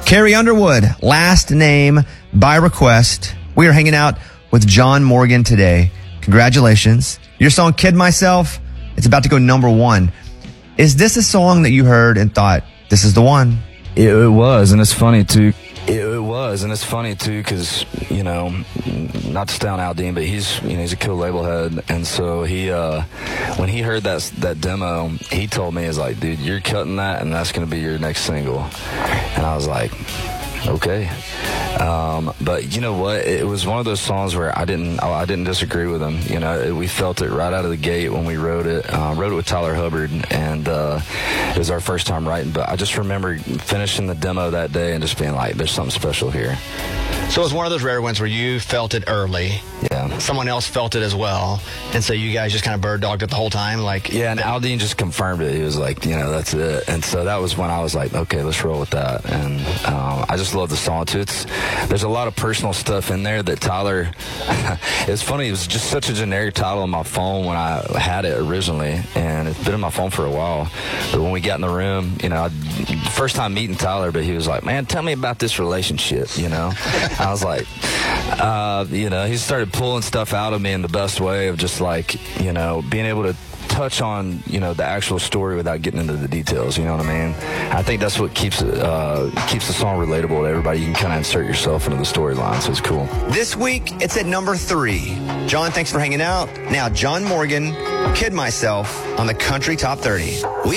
Carrie Underwood, last name by request. We are hanging out with John Morgan today. Congratulations. Your song, Kid Myself, it's about to go number 1. Is this a song that you heard and thought, this is the one? It was, and it's funny too. It was, and it's funny too, because not to stay on Aldean, but he's a cool label head, and so he when he heard that demo, he told me, he's like, dude, you're cutting that, and that's gonna be your next single, and I was like, okay. But you know what? It was one of those songs where I didn't disagree with him. We felt it right out of the gate when we wrote it. Wrote it with Tyler Hubbard, and it was our first time writing. But I just remember finishing the demo that day and just being like, "There's something special here." So it was one of those rare ones where you felt it early. Yeah. Someone else felt it as well, and so you guys just kind of bird dogged it the whole time, like. Yeah, and Aldean just confirmed it. He was like, that's it. And so that was when I was like, okay, let's roll with that. And I just love the song too. There's a lot of personal stuff in there that Tyler. It's funny. It was just such a generic title on my phone when I had it originally, and it's been in my phone for a while. But when we got in the room, first time meeting Tyler, but he was like, "Man, tell me about this relationship." I was like, he started pulling stuff out of me in the best way of just like, being able to touch on, the actual story without getting into the details. You know what I mean? I think that's what keeps the song relatable to everybody. You can kind of insert yourself into the storyline, so it's cool. This week, it's at number 3. John, thanks for hanging out. Now, John Morgan, Kid Myself on the Country Top 30.